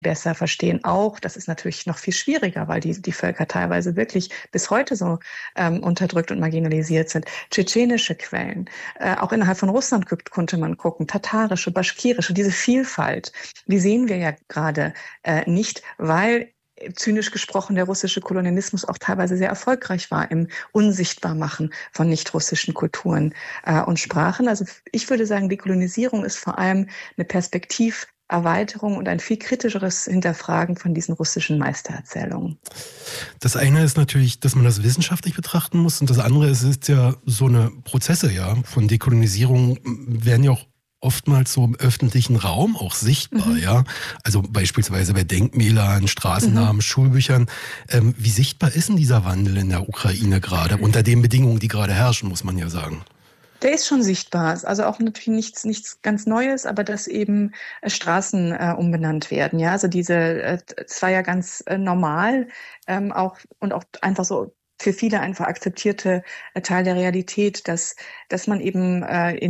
besser verstehen. Auch, das ist natürlich noch viel schwieriger, weil die Völker teilweise wirklich bis heute so unterdrückt und marginalisiert sind. Tschetschenische Quellen, auch innerhalb von Russland konnte man gucken, tatarische, baschkirische, diese Vielfalt, die sehen wir ja gerade nicht, weil zynisch gesprochen der russische Kolonialismus auch teilweise sehr erfolgreich war im Unsichtbarmachen von nicht-russischen Kulturen und Sprachen. Also ich würde sagen, Dekolonisierung ist vor allem eine Perspektiverweiterung und ein viel kritischeres Hinterfragen von diesen russischen Meistererzählungen. Das eine ist natürlich, dass man das wissenschaftlich betrachten muss, und das andere ist ja so eine Prozesse, ja, von Dekolonisierung werden ja auch oftmals so im öffentlichen Raum auch sichtbar, ja. Also beispielsweise bei Denkmälern, Straßennamen, Schulbüchern. Wie sichtbar ist denn dieser Wandel in der Ukraine gerade, unter den Bedingungen, die gerade herrschen, muss man ja sagen? Der ist schon sichtbar. Also auch natürlich nichts ganz Neues, aber dass eben Straßen umbenannt werden. Ja, also es war ja ganz normal, auch einfach so für viele einfach akzeptierte Teil der Realität, dass man eben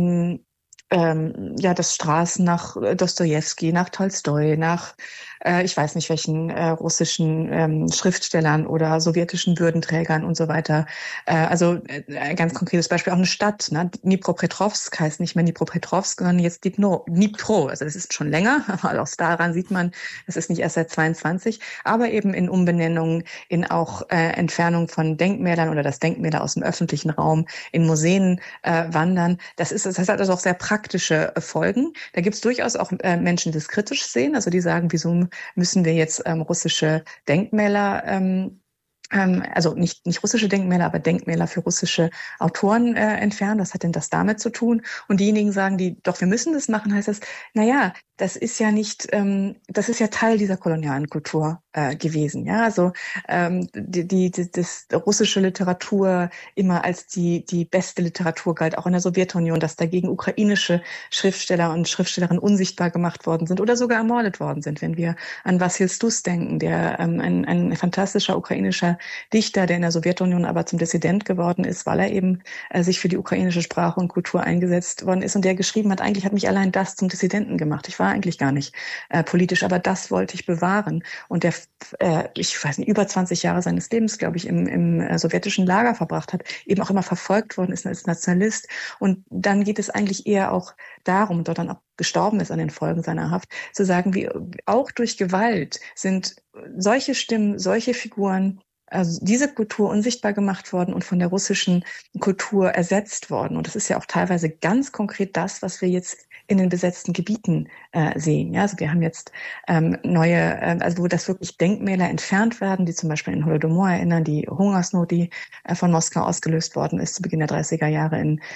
dass Straßen nach Dostojewski, nach Tolstoi, nach ich weiß nicht welchen russischen Schriftstellern oder sowjetischen Würdenträgern und so weiter. Ein ganz konkretes Beispiel, auch eine Stadt, ne? Dnipropetrovsk heißt nicht mehr Dnipropetrovsk, sondern jetzt Dnipro. Also das ist schon länger, aber auch daran sieht man, das ist nicht erst seit 22, aber eben in Umbenennungen, in auch Entfernung von Denkmälern oder das Denkmäler aus dem öffentlichen Raum in Museen wandern. Das hat also auch sehr praktische Folgen. Da gibt es durchaus auch Menschen, die das kritisch sehen, also die sagen, wieso müssen wir jetzt russische Denkmäler also nicht russische Denkmäler, aber Denkmäler für russische Autoren entfernen. Was hat denn das damit zu tun? Und diejenigen sagen, wir müssen das machen, heißt das, naja, das ist ja nicht, das ist ja Teil dieser kolonialen Kultur gewesen. Ja, also das russische Literatur immer als die beste Literatur galt, auch in der Sowjetunion, dass dagegen ukrainische Schriftsteller und Schriftstellerinnen unsichtbar gemacht worden sind oder sogar ermordet worden sind. Wenn wir an Wassil Stus denken, der ein fantastischer ukrainischer Dichter, der in der Sowjetunion aber zum Dissident geworden ist, weil er eben sich für die ukrainische Sprache und Kultur eingesetzt worden ist und der geschrieben hat, eigentlich hat mich allein das zum Dissidenten gemacht. Ich war eigentlich gar nicht politisch, aber das wollte ich bewahren. Und der, ich weiß nicht, über 20 Jahre seines Lebens, glaube ich, im sowjetischen Lager verbracht hat, eben auch immer verfolgt worden ist als Nationalist. Und dann geht es eigentlich eher auch darum, dort dann auch gestorben ist an den Folgen seiner Haft, zu sagen, wie auch durch Gewalt sind solche Stimmen, solche Figuren, also diese Kultur unsichtbar gemacht worden und von der russischen Kultur ersetzt worden. Und das ist ja auch teilweise ganz konkret das, was wir jetzt in den besetzten Gebieten sehen. Ja, also wir haben jetzt wo das wirklich Denkmäler entfernt werden, die zum Beispiel in Holodomor erinnern, die Hungersnot, die von Moskau ausgelöst worden ist zu Beginn der 30er Jahre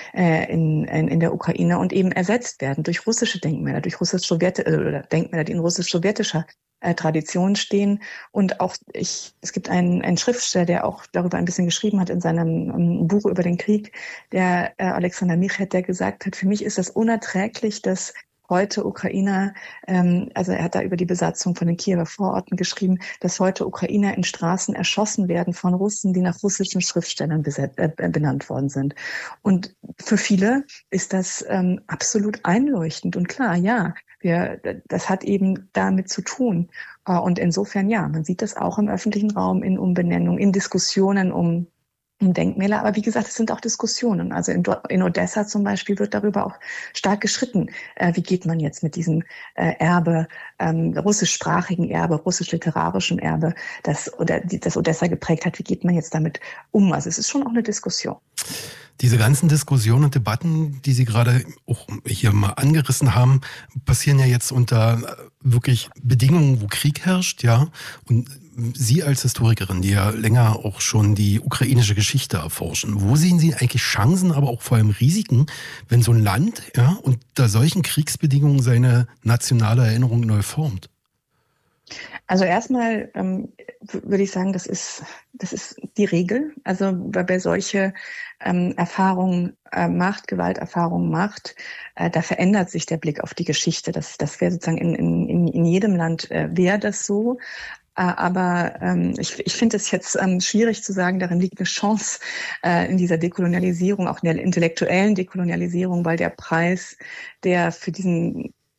in der Ukraine und eben ersetzt werden durch russische Denkmäler, durch oder Denkmäler, die in russisch-sowjetischer Tradition stehen. Und auch es gibt einen Schriftsteller, der auch darüber ein bisschen geschrieben hat in seinem Buch über den Krieg, der Alexander Michet, der gesagt hat, für mich ist das unerträglich, dass heute Ukrainer, also er hat da über die Besatzung von den Kiewer Vororten geschrieben, dass heute Ukrainer in Straßen erschossen werden von Russen, die nach russischen Schriftstellern benannt worden sind. Und für viele ist das absolut einleuchtend und klar, ja, das hat eben damit zu tun. Und insofern, ja, man sieht das auch im öffentlichen Raum in Umbenennung, in Diskussionen um Denkmäler. Aber wie gesagt, es sind auch Diskussionen. Also in Odessa zum Beispiel wird darüber auch stark geschritten. Wie geht man jetzt mit diesem Erbe, russischsprachigen Erbe, russisch-literarischem Erbe, das Odessa geprägt hat, wie geht man jetzt damit um? Also es ist schon auch eine Diskussion. Diese ganzen Diskussionen und Debatten, die Sie gerade auch hier mal angerissen haben, passieren ja jetzt unter wirklich Bedingungen, wo Krieg herrscht, ja. Und Sie als Historikerin, die ja länger auch schon die ukrainische Geschichte erforschen, wo sehen Sie eigentlich Chancen, aber auch vor allem Risiken, wenn so ein Land, ja, unter solchen Kriegsbedingungen seine nationale Erinnerung neu formt? Also erstmal würde ich sagen, das ist die Regel. Also wer solche Erfahrungen macht, Gewalterfahrungen macht, da verändert sich der Blick auf die Geschichte. Das wäre sozusagen in jedem Land wäre das so. Aber ich finde es jetzt schwierig zu sagen, darin liegt eine Chance in dieser Dekolonialisierung, auch in der intellektuellen Dekolonialisierung, weil der Preis, der für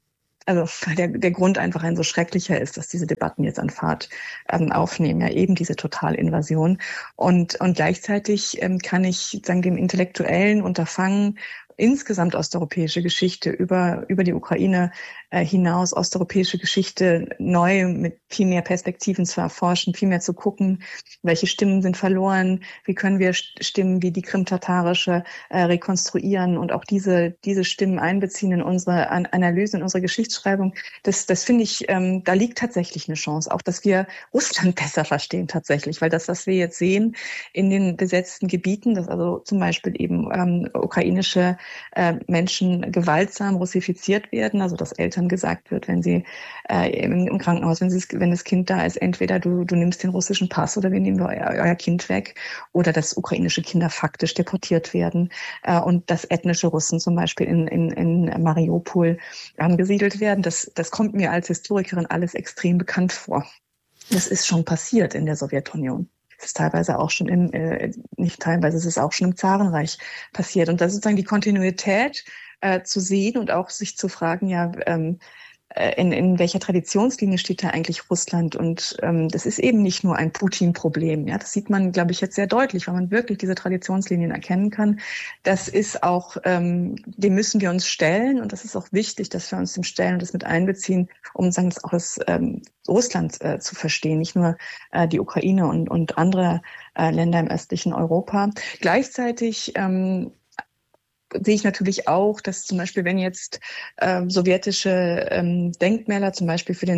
also weil der Grund einfach ein so schrecklicher ist, dass diese Debatten jetzt an Fahrt aufnehmen, ja eben diese Totalinvasion. Und gleichzeitig kann ich sozusagen dem intellektuellen Unterfangen insgesamt osteuropäische Geschichte über die Ukraine hinaus, osteuropäische Geschichte neu mit viel mehr Perspektiven zu erforschen, viel mehr zu gucken, welche Stimmen sind verloren, wie können wir Stimmen wie die krimtatarische rekonstruieren und auch diese Stimmen einbeziehen in unsere Analyse, in unsere Geschichtsschreibung. Das finde ich, da liegt tatsächlich eine Chance, auch dass wir Russland besser verstehen tatsächlich, weil das, was wir jetzt sehen in den besetzten Gebieten, dass also zum Beispiel eben ukrainische Menschen gewaltsam russifiziert werden, also dass Eltern gesagt wird, wenn sie im Krankenhaus, wenn das Kind da ist, entweder du nimmst den russischen Pass oder wir nehmen euer Kind weg, oder dass ukrainische Kinder faktisch deportiert werden und dass ethnische Russen zum Beispiel in Mariupol angesiedelt werden. Das kommt mir als Historikerin alles extrem bekannt vor. Das ist schon passiert in der Sowjetunion. Es ist teilweise auch schon es ist auch schon im Zarenreich passiert. Und das ist sozusagen die Kontinuität zu sehen und auch sich zu fragen, ja, in welcher Traditionslinie steht da eigentlich Russland? Und das ist eben nicht nur ein Putin-Problem. Ja, das sieht man, glaube ich, jetzt sehr deutlich, weil man wirklich diese Traditionslinien erkennen kann. Das ist auch, dem müssen wir uns stellen, und das ist auch wichtig, dass wir uns dem stellen und das mit einbeziehen, um sagen, das auch das Russland zu verstehen, nicht nur die Ukraine und andere Länder im östlichen Europa. Gleichzeitig sehe ich natürlich auch, dass zum Beispiel, wenn jetzt sowjetische Denkmäler zum Beispiel für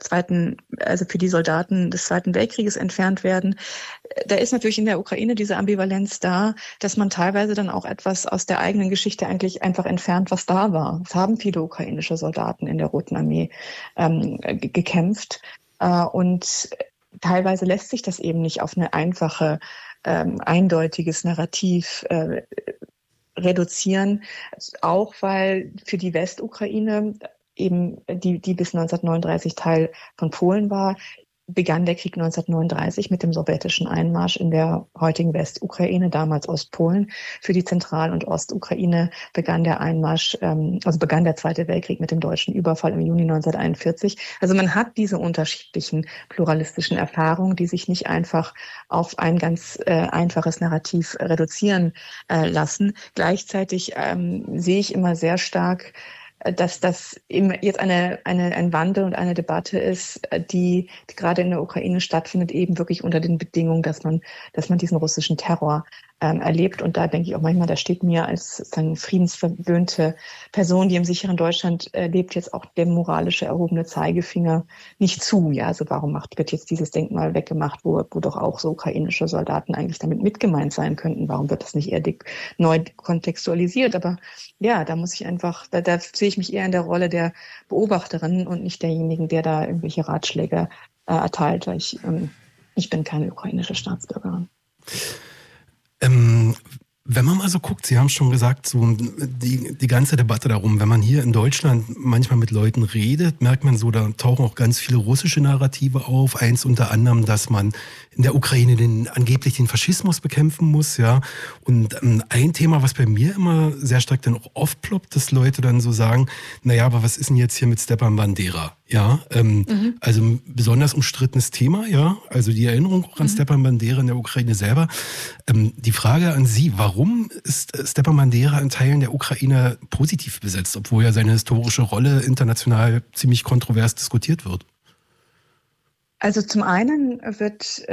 für die Soldaten des Zweiten Weltkrieges entfernt werden, da ist natürlich in der Ukraine diese Ambivalenz da, dass man teilweise dann auch etwas aus der eigenen Geschichte eigentlich einfach entfernt, was da war. Es haben viele ukrainische Soldaten in der Roten Armee gekämpft und teilweise lässt sich das eben nicht auf eine einfache, eindeutiges Narrativ reduzieren, auch weil für die Westukraine eben die bis 1939 Teil von Polen war, begann der Krieg 1939 mit dem sowjetischen Einmarsch in der heutigen Westukraine, damals Ostpolen. Für die Zentral- und Ostukraine begann der Einmarsch, begann der Zweite Weltkrieg mit dem deutschen Überfall im Juni 1941. Also man hat diese unterschiedlichen pluralistischen Erfahrungen, die sich nicht einfach auf ein ganz einfaches Narrativ reduzieren lassen. Gleichzeitig sehe ich immer sehr stark, dass das eben jetzt ein Wandel und eine Debatte ist, die gerade in der Ukraine stattfindet, eben wirklich unter den Bedingungen, dass man diesen russischen Terror erlebt. Und da denke ich auch manchmal, da steht mir als sozusagen friedensverwöhnte Person, die im sicheren Deutschland lebt, jetzt auch der moralische erhobene Zeigefinger nicht zu. Ja, also warum wird jetzt dieses Denkmal weggemacht, wo doch auch so ukrainische Soldaten eigentlich damit mitgemeint sein könnten? Warum wird das nicht eher neu kontextualisiert? Aber ja, da muss ich einfach, da sehe ich mich eher in der Rolle der Beobachterin und nicht derjenigen, der da irgendwelche Ratschläge erteilt, weil ich bin keine ukrainische Staatsbürgerin. Wenn man mal so guckt, Sie haben schon gesagt, so die ganze Debatte darum, wenn man hier in Deutschland manchmal mit Leuten redet, merkt man so, da tauchen auch ganz viele russische Narrative auf. Eins unter anderem, dass man in der Ukraine angeblich den Faschismus bekämpfen muss, ja. Und ein Thema, was bei mir immer sehr stark dann auch aufploppt, dass Leute dann so sagen, naja, aber was ist denn jetzt hier mit Stepan Bandera? Ja, also ein besonders umstrittenes Thema, ja, also die Erinnerung auch an Stepan Bandera in der Ukraine selber. Die Frage an Sie, warum ist Stepan Bandera in Teilen der Ukraine positiv besetzt, obwohl ja seine historische Rolle international ziemlich kontrovers diskutiert wird? Also zum einen wird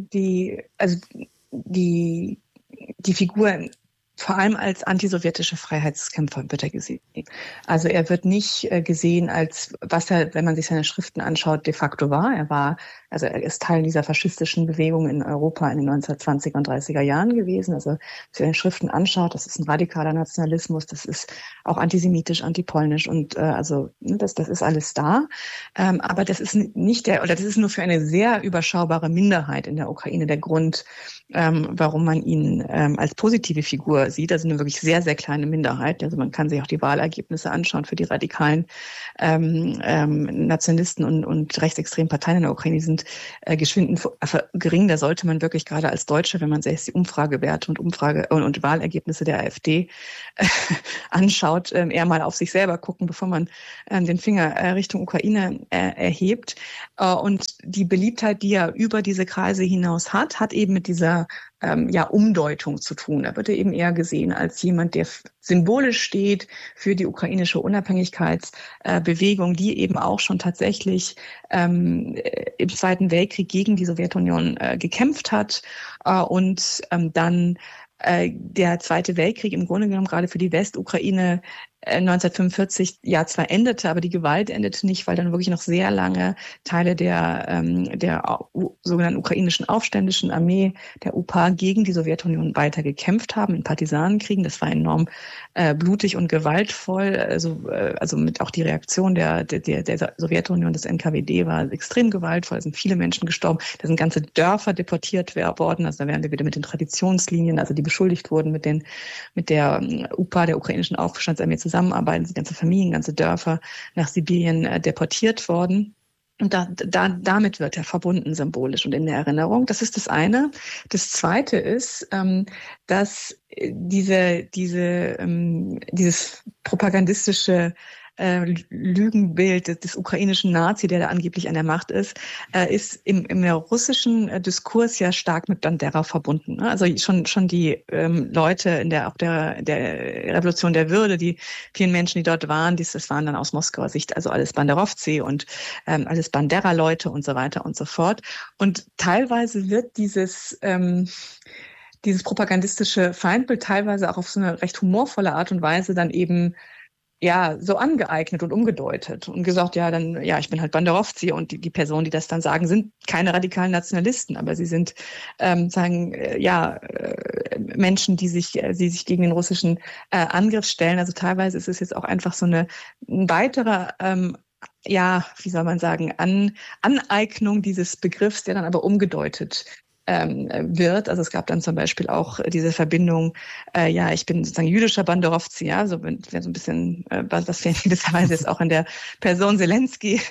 die Figur vor allem als antisowjetische Freiheitskämpfer wird er gesehen. Also er wird nicht gesehen als, was er, wenn man sich seine Schriften anschaut, de facto war. Er ist Teil dieser faschistischen Bewegung in Europa in den 1920er und 30er Jahren gewesen. Also, wenn man sich seine Schriften anschaut, das ist ein radikaler Nationalismus, das ist auch antisemitisch, antipolnisch und das ist alles da. Aber das ist das ist nur für eine sehr überschaubare Minderheit in der Ukraine der Grund, warum man ihn als positive Figur sieht, also eine wirklich sehr, sehr kleine Minderheit. Also man kann sich auch die Wahlergebnisse anschauen für die radikalen Nationalisten und rechtsextremen Parteien in der Ukraine. Die sind geschwind gering. Da sollte man wirklich gerade als Deutsche, wenn man sich die Umfragewerte und Wahlergebnisse der AfD anschaut, eher mal auf sich selber gucken, bevor man den Finger Richtung Ukraine erhebt. Und die Beliebtheit, die er über diese Kreise hinaus hat eben mit dieser Umdeutung zu tun. Da wird er eben eher gesehen als jemand, der symbolisch steht für die ukrainische Unabhängigkeitsbewegung, die eben auch schon tatsächlich im Zweiten Weltkrieg gegen die Sowjetunion gekämpft hat und dann der Zweite Weltkrieg im Grunde genommen gerade für die Westukraine 1945 zwar endete, aber die Gewalt endete nicht, weil dann wirklich noch sehr lange Teile der sogenannten ukrainischen Aufständischen Armee, der UPA, gegen die Sowjetunion weiter gekämpft haben in Partisanenkriegen. Das war enorm blutig und gewaltvoll. Also mit auch die Reaktion der Sowjetunion, des NKWD war extrem gewaltvoll. Da sind viele Menschen gestorben. Da sind ganze Dörfer deportiert worden. Also da wären wir wieder mit den Traditionslinien, also die beschuldigt wurden mit der UPA, der ukrainischen Aufstandsarmee, zusammenarbeiten, sind ganze Familien, ganze Dörfer nach Sibirien deportiert worden. Und damit wird er verbunden symbolisch und in der Erinnerung. Das ist das eine. Das zweite ist, dass dieses propagandistische Lügenbild des ukrainischen Nazi, der da angeblich an der Macht ist im russischen Diskurs ja stark mit Bandera verbunden. Also schon die Leute auch der Revolution der Würde, die vielen Menschen, die dort waren, das waren dann aus Moskauer Sicht also alles Banderowzi und alles Bandera-Leute und so weiter und so fort. Und teilweise wird dieses propagandistische Feindbild teilweise auch auf so eine recht humorvolle Art und Weise dann eben so angeeignet und umgedeutet und gesagt, ich bin halt Banderowzi und die Personen, die das dann sagen, sind keine radikalen Nationalisten, aber sie sind Menschen, die sich gegen den russischen Angriff stellen. Also teilweise ist es jetzt auch einfach so ein weiterer wie soll man sagen, Aneignung dieses Begriffs, der dann aber umgedeutet wird. Also es gab dann zum Beispiel auch diese Verbindung, ich bin sozusagen jüdischer Banderowzi, so wenn so ein bisschen, was wir in gewisser Weise jetzt auch in der Person Zelensky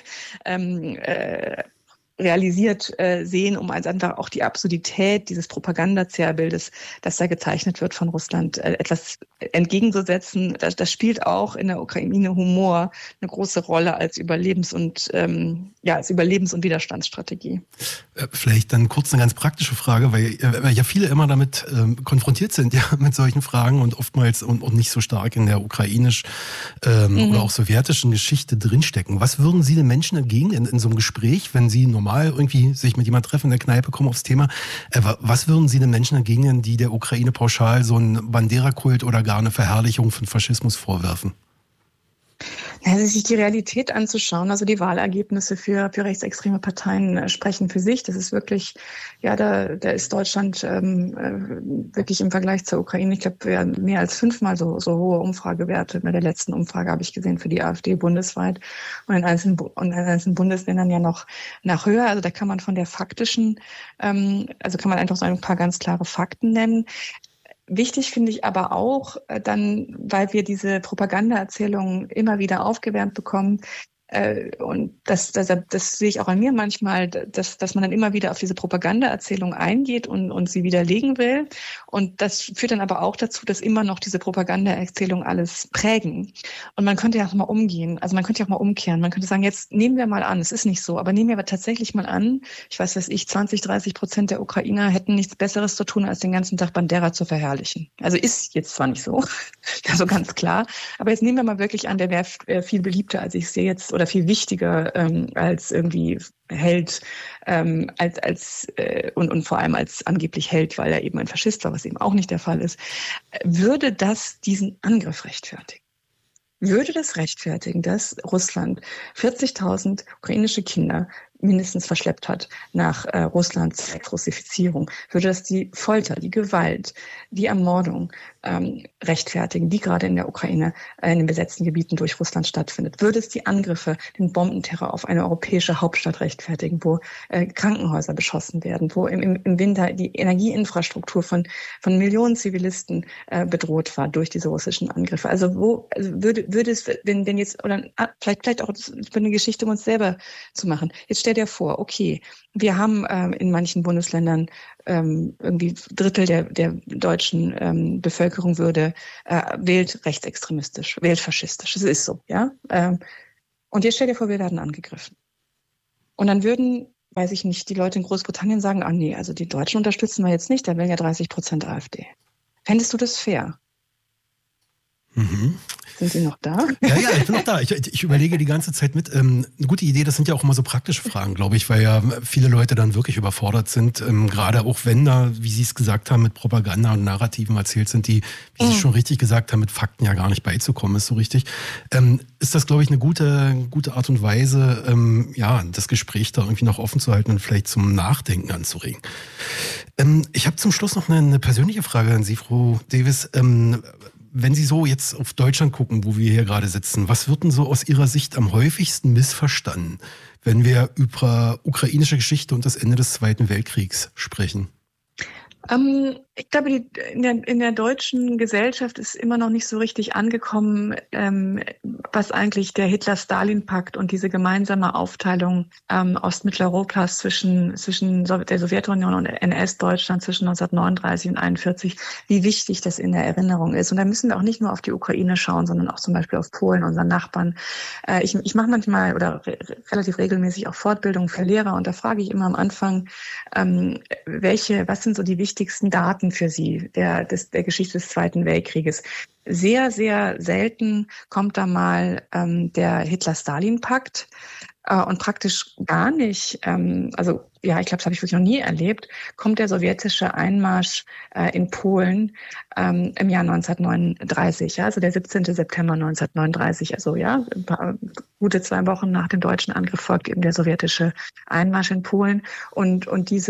realisiert sehen, um einfach auch die Absurdität dieses Propagandazerrbildes, das da gezeichnet wird von Russland, etwas entgegenzusetzen. Das spielt auch in der Ukraine Humor eine große Rolle als Überlebens- und Widerstandsstrategie. Vielleicht dann kurz eine ganz praktische Frage, weil ja viele immer damit konfrontiert sind, mit solchen Fragen und oftmals und nicht so stark in der ukrainisch oder auch sowjetischen Geschichte drinstecken. Was würden Sie den Menschen entgegen in so einem Gespräch, wenn Sie normal irgendwie sich mit jemandem treffen in der Kneipe, kommen aufs Thema, was würden Sie den Menschen entgegnen, die der Ukraine pauschal so einen Bandera-Kult oder gar eine Verherrlichung von Faschismus vorwerfen? Sich die Realität anzuschauen, also die Wahlergebnisse für rechtsextreme Parteien sprechen für sich. Das ist wirklich, da ist Deutschland wirklich im Vergleich zur Ukraine, ich glaube, mehr als 5-mal so hohe Umfragewerte. Bei der letzten Umfrage habe ich gesehen für die AfD bundesweit und in einzelnen Bundesländern ja noch nach höher. Also da kann man von der faktischen, kann man einfach so ein paar ganz klare Fakten nennen. Wichtig finde ich aber auch dann, weil wir diese Propagandaerzählungen immer wieder aufgewärmt bekommen, und das sehe ich auch an mir manchmal, dass man dann immer wieder auf diese Propagandaerzählung eingeht und sie widerlegen will. Und das führt dann aber auch dazu, dass immer noch diese Propagandaerzählungen alles prägen. Und man könnte ja auch mal umgehen, also man könnte ja auch mal umkehren. Man könnte sagen, jetzt nehmen wir mal an, es ist nicht so, aber nehmen wir aber tatsächlich mal an, 20-30% der Ukrainer hätten nichts Besseres zu tun, als den ganzen Tag Bandera zu verherrlichen. Also ist jetzt zwar nicht so, also ganz klar, aber jetzt nehmen wir mal wirklich an, der wäre viel beliebter, als ich sehe jetzt, oder viel wichtiger als irgendwie Held, und vor allem als angeblich Held, weil er eben ein Faschist war, was eben auch nicht der Fall ist. Würde das diesen Angriff rechtfertigen? Würde das rechtfertigen, dass Russland 40.000 ukrainische Kinder mindestens verschleppt hat nach Russlands Russifizierung, würde das die Folter, die Gewalt, die Ermordung rechtfertigen, die gerade in der Ukraine, in den besetzten Gebieten durch Russland stattfindet. Würde es die Angriffe, den Bombenterror auf eine europäische Hauptstadt rechtfertigen, wo Krankenhäuser beschossen werden, wo im Winter die Energieinfrastruktur von Millionen Zivilisten bedroht war durch diese russischen Angriffe. Also würde es, wenn jetzt, oder vielleicht auch für eine Geschichte, um uns selber zu machen. Jetzt stell dir vor, okay, wir haben in manchen Bundesländern irgendwie Drittel der deutschen Bevölkerung wählt rechtsextremistisch, wählt faschistisch. Das ist so, ja. Und jetzt stell dir vor, wir werden angegriffen. Und dann würden, weiß ich nicht, die Leute in Großbritannien sagen, nee, also die Deutschen unterstützen wir jetzt nicht, da wählen ja 30% AfD. Fändest du das fair? Mhm. Sind Sie noch da? Ja, ich bin noch da. Ich überlege die ganze Zeit mit. Eine gute Idee, das sind ja auch immer so praktische Fragen, glaube ich, weil ja viele Leute dann wirklich überfordert sind, gerade auch wenn da, wie Sie es gesagt haben, mit Propaganda und Narrativen erzählt sind, die, wie Sie schon richtig gesagt haben, mit Fakten ja gar nicht beizukommen, ist so richtig. Ist das, glaube ich, eine gute Art und Weise, das Gespräch da irgendwie noch offen zu halten und vielleicht zum Nachdenken anzuregen. Ich habe zum Schluss noch eine persönliche Frage an Sie, Frau Davis. Wenn Sie so jetzt auf Deutschland gucken, wo wir hier gerade sitzen, was wird denn so aus Ihrer Sicht am häufigsten missverstanden, wenn wir über ukrainische Geschichte und das Ende des Zweiten Weltkriegs sprechen? Ich glaube, in der deutschen Gesellschaft ist immer noch nicht so richtig angekommen, was eigentlich der Hitler-Stalin-Pakt und diese gemeinsame Aufteilung Ostmitteleuropas zwischen der Sowjetunion und NS-Deutschland zwischen 1939 und 1941, wie wichtig das in der Erinnerung ist. Und da müssen wir auch nicht nur auf die Ukraine schauen, sondern auch zum Beispiel auf Polen, unseren Nachbarn. Ich mache manchmal oder relativ regelmäßig auch Fortbildungen für Lehrer und da frage ich immer am Anfang, was sind so die wichtigsten Daten für Sie der Geschichte des Zweiten Weltkrieges? Sehr, sehr selten kommt da mal der Hitler-Stalin-Pakt und praktisch gar nicht, ich glaube, das habe ich wirklich noch nie erlebt, kommt der sowjetische Einmarsch in Polen im Jahr 1939, also der 17. September 1939, gute 2 Wochen nach dem deutschen Angriff folgt eben der sowjetische Einmarsch in Polen und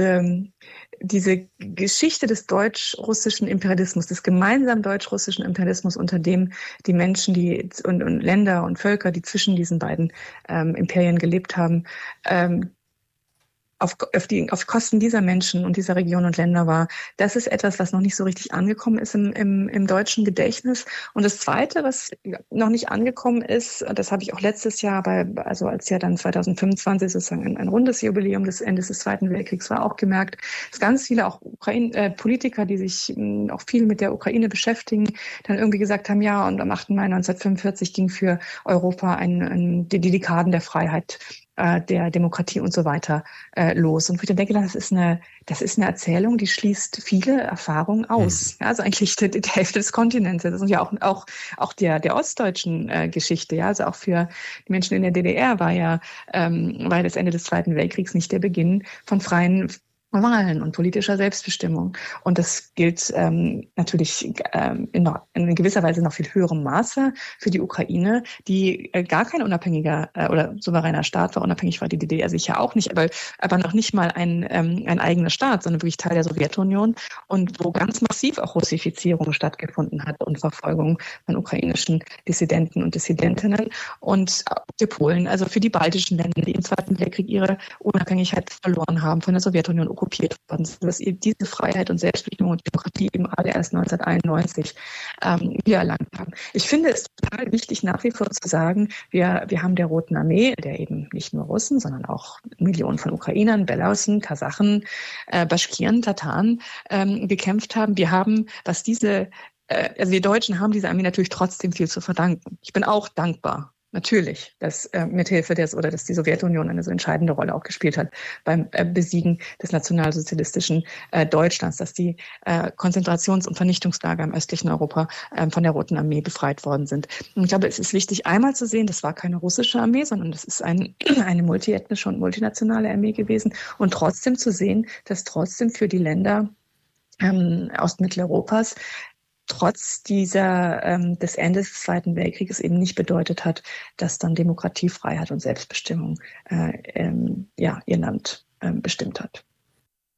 diese Geschichte des deutsch-russischen Imperialismus, des gemeinsamen deutsch-russischen Imperialismus, unter dem die Menschen und Länder und Völker, die zwischen diesen beiden Imperien gelebt haben, auf Kosten dieser Menschen und dieser Regionen und Länder war. Das ist etwas, was noch nicht so richtig angekommen ist im deutschen Gedächtnis. Und das Zweite, was noch nicht angekommen ist, das habe ich auch letztes Jahr als ja dann 2025 sozusagen ein rundes Jubiläum des Endes des Zweiten Weltkriegs war, auch gemerkt, dass ganz viele auch Politiker, die sich auch viel mit der Ukraine beschäftigen, dann irgendwie gesagt haben, ja, und am 8. Mai 1945 ging für Europa die Dekaden der Freiheit, der Demokratie und so weiter los. Und wo ich dann denke, das ist eine Erzählung, die schließt viele Erfahrungen aus. Ja, also eigentlich die Hälfte des Kontinents. Das ist ja auch der ostdeutschen Geschichte. Ja, also auch für die Menschen in der DDR war das Ende des Zweiten Weltkriegs nicht der Beginn von freien Wahlen und politischer Selbstbestimmung. Und das gilt natürlich in gewisser Weise noch viel höherem Maße für die Ukraine, die gar kein unabhängiger oder souveräner Staat war. Unabhängig war die DDR sicher auch nicht, aber noch nicht mal ein eigener Staat, sondern wirklich Teil der Sowjetunion und wo ganz massiv auch Russifizierung stattgefunden hat und Verfolgung von ukrainischen Dissidenten und Dissidentinnen. Und für Polen, also für die baltischen Länder, die im Zweiten Weltkrieg ihre Unabhängigkeit verloren haben, von der Sowjetunion okkupiert worden sind, dass eben diese Freiheit und Selbstbestimmung und Demokratie eben alle erst 1991 wiedererlangt haben. Ich finde es total wichtig, nach wie vor zu sagen, wir haben der Roten Armee, der eben nicht nur Russen, sondern auch Millionen von Ukrainern, Belarusen, Kasachen, Baschkiren, Tataren gekämpft haben. Wir haben, wir Deutschen haben dieser Armee natürlich trotzdem viel zu verdanken. Ich bin auch dankbar. Natürlich, dass mithilfe dass die Sowjetunion eine so entscheidende Rolle auch gespielt hat beim Besiegen des nationalsozialistischen Deutschlands, dass die Konzentrations- und Vernichtungslager im östlichen Europa von der Roten Armee befreit worden sind. Und ich glaube, es ist wichtig, einmal zu sehen, das war keine russische Armee, sondern das ist eine multiethnische und multinationale Armee gewesen und trotzdem zu sehen, dass trotzdem für die Länder Ostmitteleuropas trotz des Endes des Zweiten Weltkrieges eben nicht bedeutet hat, dass dann Demokratie, Freiheit und Selbstbestimmung ihr Land bestimmt hat.